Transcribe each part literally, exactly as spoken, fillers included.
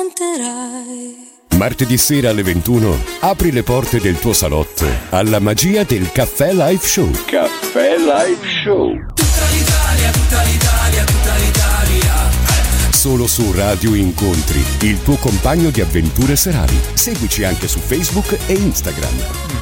Martedì sera alle ventuno apri le porte del tuo salotto alla magia del Caffè Live Show. Caffè Live Show. Tutta l'Italia, tutta l'Italia, tutta l'Italia. Solo su Radio Incontri, il tuo compagno di avventure serali. Seguici anche su Facebook e Instagram.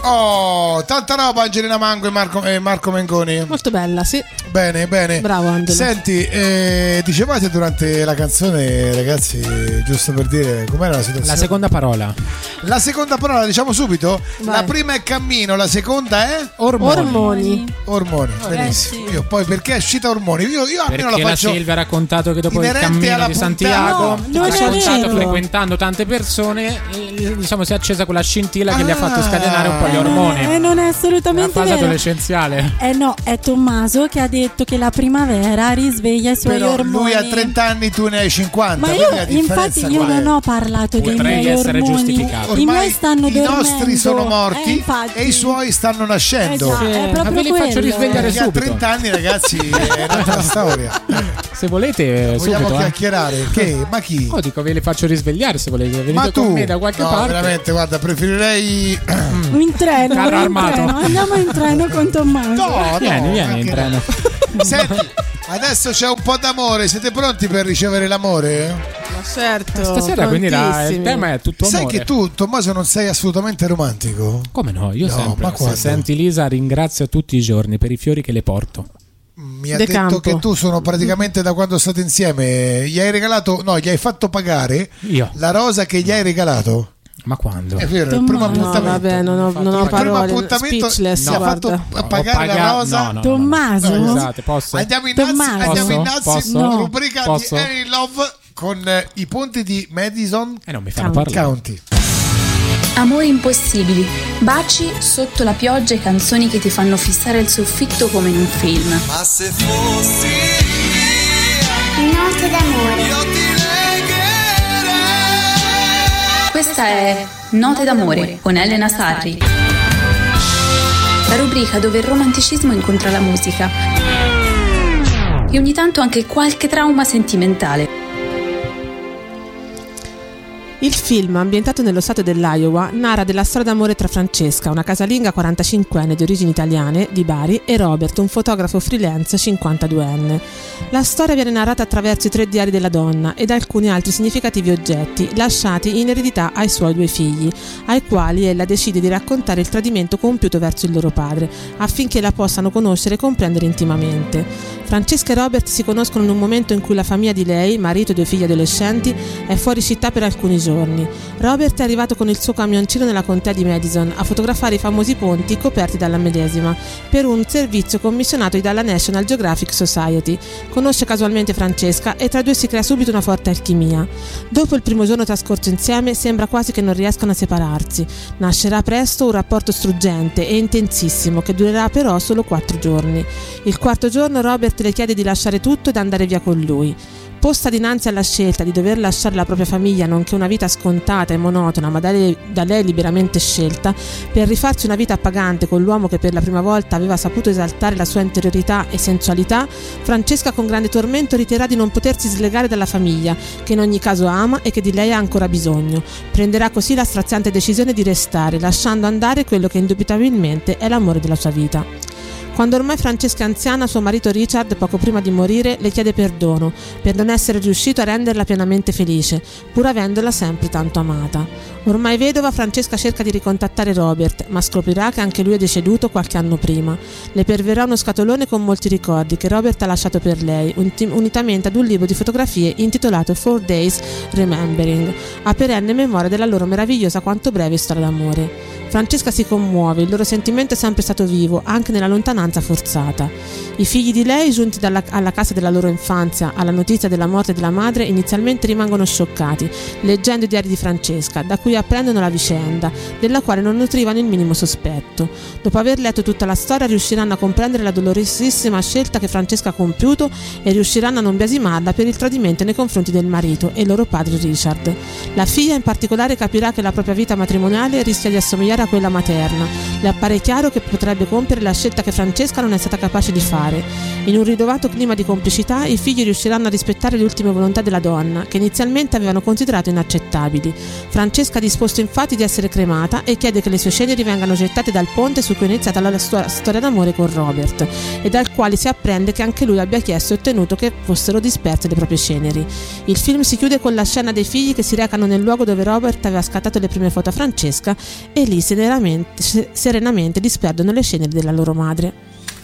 Oh, tanta roba Angelina Mango e Marco, e Marco Mengoni. Molto bella, sì. Bene, bene. Bravo Angelo. Senti, eh, dicevate durante la canzone, ragazzi, giusto per dire com'era la situazione? La seconda parola. La seconda parola, diciamo subito. Vai. La prima è cammino, la seconda è ormoni. Ormoni. Ormoni, Oh, benissimo. eh, sì. Io poi perché è uscita ormoni? Io, io almeno Perché la faccio. la Silvia ha raccontato che dopo il inerente cammino alla di puntata. Santiago, No, non ha è raccontato vero. frequentando tante persone, eh, diciamo si è accesa quella scintilla che gli ha fatto Ah. scatenare un po' gli ormoni. Eh, non è Una assolutamente fase vero. adolescenziale. Eh no, è Tommaso che ha detto che la primavera risveglia i suoi Però ormoni. lui ha trenta anni, tu ne hai cinquanta. Ma quindi la io differenza infatti io qual è? non ho parlato dei Potrei miei essere ormoni. giustificato. I miei stanno i dormendo. nostri sono morti Eh, infatti. e i suoi stanno nascendo. Esatto, Sì, è ma proprio ve li faccio quello. risvegliare Perché a subito. trenta anni, ragazzi, è un'altra storia. Se volete, Vogliamo subito. eh. chiacchierare? Che? Ma chi? Oh, dico, ve li faccio risvegliare se volete. Venite Ma tu? con me da qualche No, parte. veramente, guarda, preferirei. In treno, Carro in armato. treno. Andiamo in treno con Tommaso. No, no, Vieni, vieni anche in no. treno. Senti, adesso c'è un po' d'amore. Siete pronti per ricevere l'amore? Ma certo. Stasera quindi la- il prontissimi. tema è tutto Sai amore. che tu, Tommaso, non sei assolutamente romantico? Come no? Io No, sempre. ma Se quando? senti Lisa, ringrazio tutti i giorni per i fiori che le porto. Mi ha De detto Campo. che tu sono praticamente da quando state insieme. Gli hai regalato, no, gli hai fatto pagare Io? la rosa che gli hai regalato. Ma quando? È vero, il Tommaso. primo No, appuntamento. No, vabbè, non ho, non ho il primo parole. appuntamento Speechless, si è fatto guarda. a pagare Ho paga- la rosa. no, no, no, no. Tommaso? No, Scusate, posso? Andiamo innanzi, Tommaso. andiamo Posso? innanzi Posso? alla No. rubrica Posso? di Any Love con eh, i punti di Madison E non mi fanno County. parlare. County. Amori impossibili, baci sotto la pioggia e canzoni che ti fanno fissare il soffitto come in un film. Ma se fossi Note d'amore. io ti legherei. Questa è Note d'amore con Elena Sarri. La rubrica dove il romanticismo incontra la musica e ogni tanto anche qualche trauma sentimentale. Il film, ambientato nello stato dell'Iowa, narra della storia d'amore tra Francesca, una casalinga quarantacinquenne di origini italiane, di Bari, e Robert, un fotografo freelance cinquantaduenne. La storia viene narrata attraverso i tre diari della donna ed alcuni altri significativi oggetti lasciati in eredità ai suoi due figli, ai quali ella decide di raccontare il tradimento compiuto verso il loro padre, affinché la possano conoscere e comprendere intimamente. Francesca e Robert si conoscono in un momento in cui la famiglia di lei, marito e due figli adolescenti, è fuori città per alcuni giorni. Robert è arrivato con il suo camioncino nella contea di Madison a fotografare i famosi ponti coperti dalla medesima per un servizio commissionatogli dalla National Geographic Society. Conosce casualmente Francesca e tra i due si crea subito una forte alchimia. Dopo il primo giorno trascorso insieme sembra quasi che non riescano a separarsi. Nascerà presto un rapporto struggente e intensissimo che durerà però solo quattro giorni. Il quarto giorno Robert le chiede di lasciare tutto ed andare via con lui. Posta dinanzi alla scelta di dover lasciare la propria famiglia, nonché una vita scontata e monotona, ma da lei, da lei liberamente scelta, per rifarsi una vita appagante con l'uomo che per la prima volta aveva saputo esaltare la sua interiorità e sensualità, Francesca con grande tormento riterrà di non potersi slegare dalla famiglia, che in ogni caso ama e che di lei ha ancora bisogno. Prenderà così la straziante decisione di restare, lasciando andare quello che indubitabilmente è l'amore della sua vita. Quando ormai Francesca è anziana, suo marito Richard, poco prima di morire, le chiede perdono per non essere riuscito a renderla pienamente felice, pur avendola sempre tanto amata. Ormai vedova, Francesca cerca di ricontattare Robert, ma scoprirà che anche lui è deceduto qualche anno prima. Le perverrà uno scatolone con molti ricordi che Robert ha lasciato per lei, unitamente ad un libro di fotografie intitolato Four Days Remembering, a perenne memoria della loro meravigliosa quanto breve storia d'amore. Francesca si commuove, il loro sentimento è sempre stato vivo, anche nella lontananza forzata. I figli di lei, giunti dalla, alla casa della loro infanzia, alla notizia della morte della madre, inizialmente rimangono scioccati, leggendo i diari di Francesca, da cui apprendono la vicenda, della quale non nutrivano il minimo sospetto. Dopo aver letto tutta la storia, riusciranno a comprendere la dolorosissima scelta che Francesca ha compiuto e riusciranno a non biasimarla per il tradimento nei confronti del marito e loro padre Richard. La figlia in particolare capirà che la propria vita matrimoniale rischia di assomigliare era quella materna. Le appare chiaro che potrebbe compiere la scelta che Francesca non è stata capace di fare. In un rinnovato clima di complicità, i figli riusciranno a rispettare le ultime volontà della donna, che inizialmente avevano considerato inaccettabili. Francesca ha disposto infatti di essere cremata e chiede che le sue ceneri vengano gettate dal ponte su cui è iniziata la sua storia d'amore con Robert, e dal quale si apprende che anche lui abbia chiesto e ottenuto che fossero disperse le proprie ceneri. Il film si chiude con la scena dei figli che si recano nel luogo dove Robert aveva scattato le prime foto a Francesca e lì serenamente, serenamente disperdono le ceneri della loro madre.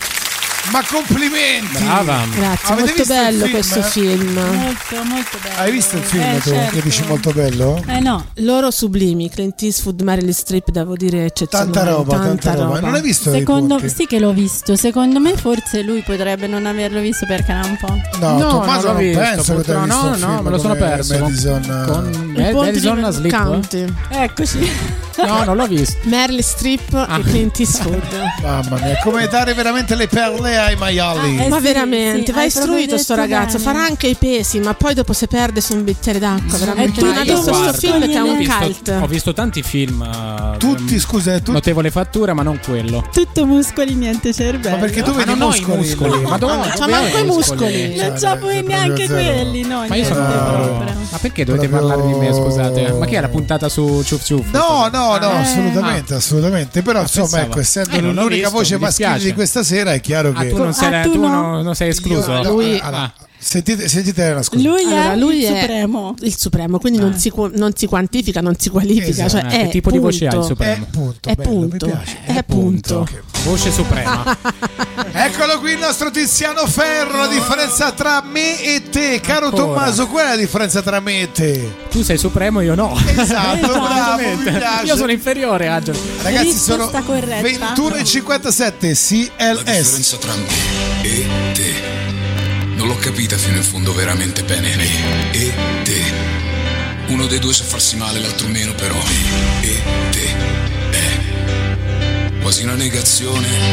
Ma complimenti! Brava! Grazie, Avete molto bello film? questo film. Molto, molto bello. Hai visto il film eh, tu? certo. Che dici molto bello? Eh no. Loro sublimi, Clint Eastwood, Meryl Streep, devo dire eccezionali. Tanta roba, tanta, tanta roba. roba. Non hai visto Secondo i Porchi? sì che l'ho visto. Secondo me forse lui potrebbe non averlo visto perché era un po'. No, No, Tommaso non l'ho non visto, penso che tu hai purtroppo. visto No, un no, film me lo sono come perso. Madison. Con Il ponte Madison di Sleep. County. Eccoci. No, non l'ho visto. Meryl Streep Ah. e Clint Eastwood. Mamma mia, come dare veramente le perle ai maiali. Ah, eh, Ma sì, veramente, sì, va hai proprio istruito sto detto ragazzo, bene. farà anche i pesi, ma poi dopo si perde su un bicchiere d'acqua, veramente. È Non ha tutto visto guarda, questo film che è Ho un visto, cult. ho visto tanti film. eh, Tutti, scusa, tutti. Notevole fattura, ma non quello. Tutto muscoli, niente cervello. Ma perché tu Ma vedi non ho i muscoli? muscoli, ma dove- Ma dove c'ha ho manco i muscoli? muscoli. Non c'ha poi Zero, neanche zero. quelli, no? Ma io sono niente No. proprio. Ma perché dovete Proprio- parlare di me, scusate? Ma che è la puntata su Ciuf Ciuf? No, no, no, Eh. assolutamente, assolutamente. Però insomma, pensavo. ecco, essendo Eh, non l'ho l'unica visto, voce mi maschile dispiace. di questa sera, è chiaro Ah, che tu non sei, Ah, tu tu no? non, non sei escluso? Io- no, Lui- allora, Ah. sentite, sentite Elena, scusa. Lui Allora, è lui il è supremo. il supremo, quindi non, si, cu- non si quantifica, non si qualifica. Esatto. Cioè, Eh, è che tipo di voce ha il punto. supremo? È punto, È bello, punto. mi piace. È punto. Voce suprema. Eccolo qui il nostro Tiziano Ferro, la differenza tra me e te. Caro Ancora. Tommaso, qual è la differenza tra me e te? Tu sei supremo, io no. Esatto, bravo, mi piace. Io sono inferiore, Angelo. Ragazzi, sono Risposta corretta. ventuno e cinquantasette C L La S. differenza tra me e te non l'ho capita fino in fondo veramente bene. Me e te. Uno dei due sa farsi male, l'altro meno, però me e te è quasi una negazione